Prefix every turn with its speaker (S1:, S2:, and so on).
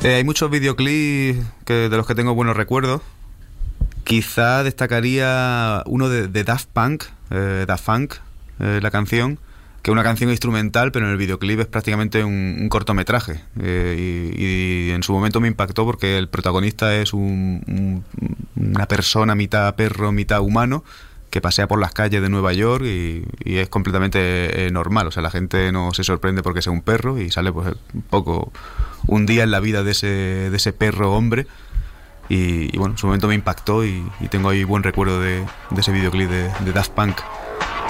S1: Hay muchos videoclips de los que tengo buenos recuerdos. Quizá destacaría uno de Daft Punk, la canción, que es una canción instrumental, pero en el videoclip es prácticamente un cortometraje. Y en su momento me impactó porque el protagonista es una persona mitad perro, mitad humano, que pasea por las calles de Nueva York y es completamente normal. O sea, la gente no se sorprende porque sea un perro y sale pues un poco un día en la vida de ese perro hombre. Y bueno, en su momento me impactó y tengo ahí buen recuerdo de ese videoclip de Daft Punk.